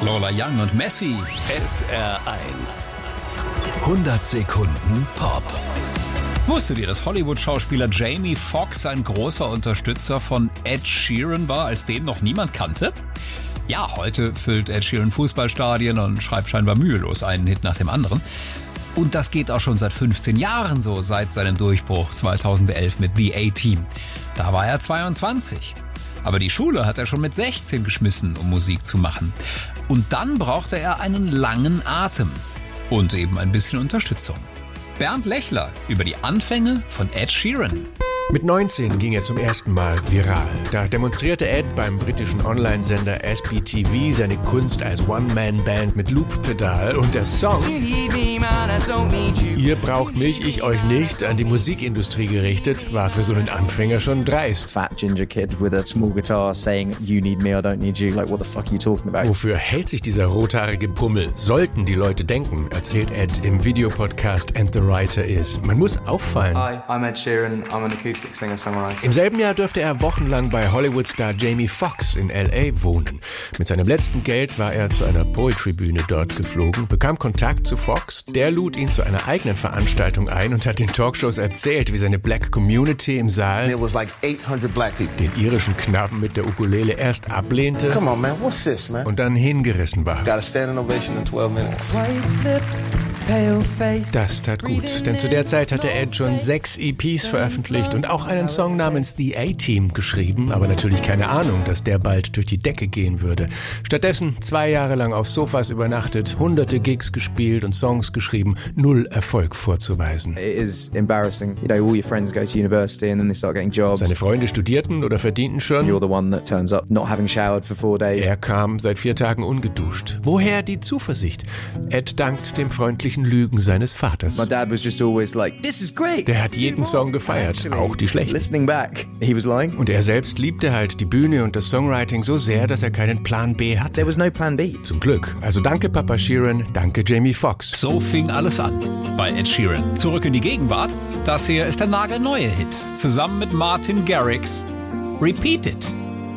Lola Young und Messi. SR1 100 Sekunden Pop. Wusstet ihr, dass Hollywood-Schauspieler Jamie Foxx ein großer Unterstützer von Ed Sheeran war, als den noch niemand kannte? Ja, heute füllt Ed Sheeran Fußballstadien und schreibt scheinbar mühelos einen Hit nach dem anderen. Und das geht auch schon seit 15 Jahren so, seit seinem Durchbruch 2011 mit The A-Team. Da war er 22. Aber die Schule hat er schon mit 16 geschmissen, um Musik zu machen. Und dann brauchte er einen langen Atem und eben ein bisschen Unterstützung. Bernd Lechler über die Anfänge von Ed Sheeran. Mit 19 ging er zum ersten Mal viral. Da demonstrierte Ed beim britischen Online-Sender SBTV seine Kunst als One-Man-Band mit Loop-Pedal und der Song Ihr braucht mich, ich euch nicht, an die Musikindustrie gerichtet, war für so einen Anfänger schon dreist. Fat ginger kid with a small guitar saying you need me, I don't need you. Like what the fuck are you talking about? Wofür hält sich dieser rothaarige Pummel? Sollten die Leute denken, erzählt Ed im Videopodcast And the Writer Is. Man muss auffallen. Hi, I'm Ed Sheeran. I'm an acoustic singer-songwriter. Im selben Jahr dürfte er wochenlang bei Hollywood-Star Jamie Foxx in L.A. wohnen. Mit seinem letzten Geld war er zu einer Poetry-Bühne dort geflogen, bekam Kontakt zu Foxx, der lud ihn zu einer eigenen Veranstaltung ein und hat in Talkshows erzählt, wie seine Black Community im Saal den irischen Knaben mit der Ukulele erst ablehnte Come on, man. What's this, man? und dann hingerissen war. Got a standing ovation in 12 minutes. Das tat gut, denn zu der Zeit hatte Ed schon 6 EPs veröffentlicht und auch einen Song namens The A-Team geschrieben, aber natürlich keine Ahnung, dass der bald durch die Decke gehen würde. Stattdessen 2 Jahre lang auf Sofas übernachtet, hunderte Gigs gespielt und Songs geschrieben, 0 Erfolg vorzuweisen. It is embarrassing. You know, all your friends go to university and then they start getting jobs. Seine Freunde studierten oder verdienten schon. You're the one that turns up not having showered for 4 days. Er kam seit 4 Tagen ungeduscht. Woher die Zuversicht? Ed dankt dem freundlichen Lügen seines Vaters. My dad was just always like, this is great. Der hat jeden Song gefeiert, auch die schlechten. Listening back, he was lying. Und er selbst liebte halt die Bühne und das Songwriting so sehr, dass er keinen Plan B hatte. There was no plan B. Zum Glück. Also danke Papa Sheeran, danke Jamie Foxx. So fing alles an bei Ed Sheeran. Zurück in die Gegenwart. Das hier ist der nagelneue Hit. Zusammen mit Martin Garrix. Repeat It.